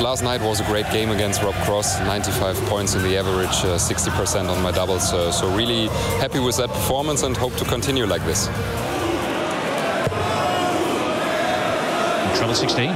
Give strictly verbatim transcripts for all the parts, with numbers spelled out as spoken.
last night was a great game against Rob Cross, ninety-five points in the average, uh, sixty percent on my doubles. Uh, so really happy with that performance and hope to continue like this. Treble sixteen.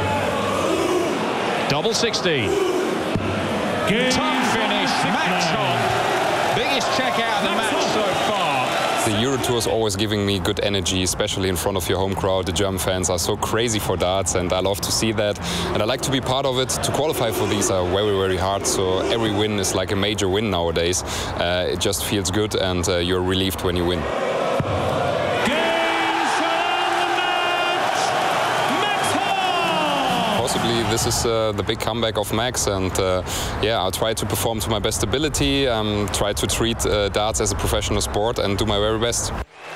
Double sixteen. Good. Tough finish. Match on. Biggest check out of the match so far. The Euro Tour is always giving me good energy, especially in front of your home crowd. The German fans are so crazy for darts, and I love to see that. And I like to be part of it. To qualify for these are very, very hard. So every win is like a major win nowadays. Uh, it just feels good, and uh, you're relieved when you win. Possibly this is uh, the big comeback of Max, and uh, yeah, I'll try to perform to my best ability, um, try to treat uh, darts as a professional sport and do my very best.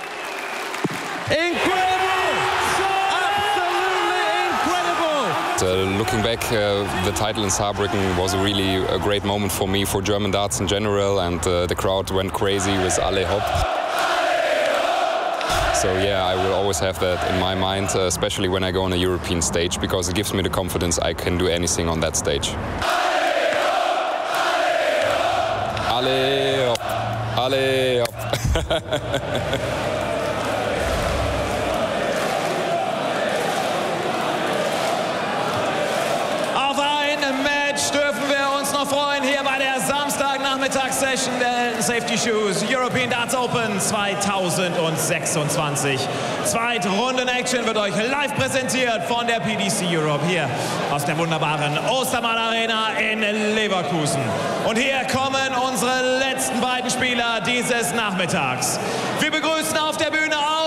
Incredible! Absolutely incredible! Uh, looking back, uh, the title in Saarbrücken was really a great moment for me, for German darts in general, and uh, the crowd went crazy with Alle Hopp. So yeah, I will always have that in my mind, uh, especially when I go on a European stage, because it gives me the confidence I can do anything on that stage. Alle Hopp! Alle Hopp! Dürfen wir uns noch freuen hier bei der Samstagnachmittagssession der Safety Shoes European Darts Open zweitausendsechsundzwanzig. Zweite Runden-Action wird euch live präsentiert von der P D C Europe hier aus der wunderbaren Ostermann Arena in Leverkusen. Und hier kommen unsere letzten beiden Spieler dieses Nachmittags. Wir begrüßen auf der Bühne auf